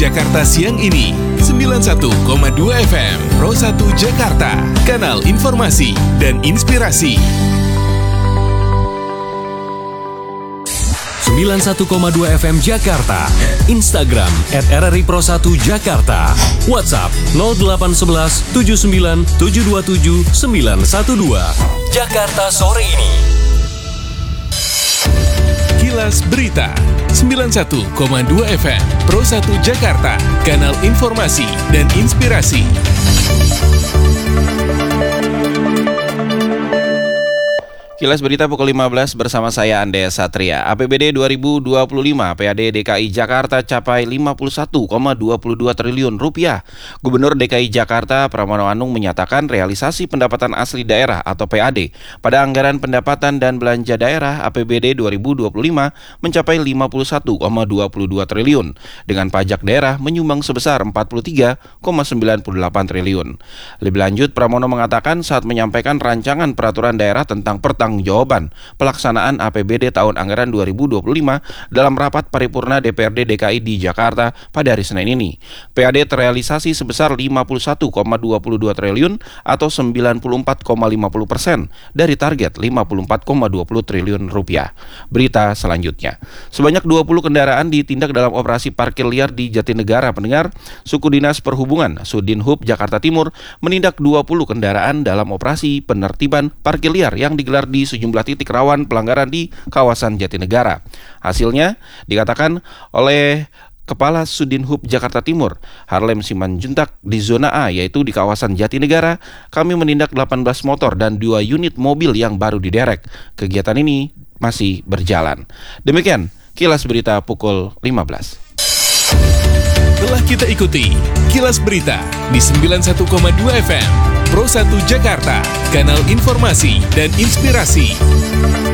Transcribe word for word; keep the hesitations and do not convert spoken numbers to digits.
Jakarta siang ini, sembilan puluh satu koma dua F M, Pro satu Jakarta, kanal informasi dan inspirasi. sembilan puluh satu koma dua F M Jakarta, Instagram at R R I Pro satu Jakarta, WhatsApp nol delapan satu satu tujuh sembilan tujuh dua tujuh sembilan satu dua. Jakarta sore ini. Kilas Berita, sembilan puluh satu koma dua F M, Pro satu Jakarta, kanal informasi dan inspirasi. Kilas Berita pukul lima belas bersama saya Ande Satria. A P B D dua ribu dua puluh lima, P A D D K I Jakarta capai lima puluh satu koma dua dua triliun rupiah. Gubernur D K I Jakarta Pramono Anung menyatakan realisasi pendapatan asli daerah atau P A D pada anggaran pendapatan dan belanja daerah A P B D dua ribu dua puluh lima mencapai lima puluh satu koma dua dua triliun dengan pajak daerah menyumbang sebesar empat puluh tiga koma sembilan delapan triliun. Lebih lanjut, Pramono mengatakan saat menyampaikan rancangan peraturan daerah tentang pertanggung jawaban pelaksanaan A P B D tahun anggaran dua ribu dua puluh lima dalam rapat paripurna D P R D D K I di Jakarta pada hari Senin ini. P A D terrealisasi sebesar lima puluh satu koma dua dua triliun atau sembilan puluh empat koma lima puluh persen dari target lima puluh empat koma dua puluh triliun rupiah. Berita selanjutnya. Sebanyak dua puluh kendaraan ditindak dalam operasi parkir liar di Jatinegara. Pendengar, Suku Dinas Perhubungan Sudinhub Jakarta Timur menindak dua puluh kendaraan dalam operasi penertiban parkir liar yang digelar di sejumlah titik rawan pelanggaran di kawasan Jatinegara. Hasilnya dikatakan oleh Kepala Sudinhub Jakarta Timur, Harlem Simanjuntak, di zona A, yaitu di kawasan Jatinegara, kami menindak delapan belas motor dan dua unit mobil yang baru diderek. Kegiatan ini masih berjalan. Demikian Kilas Berita pukul lima belas. Telah kita ikuti Kilas Berita di sembilan puluh satu koma dua F M, Pro satu Jakarta, kanal informasi dan inspirasi.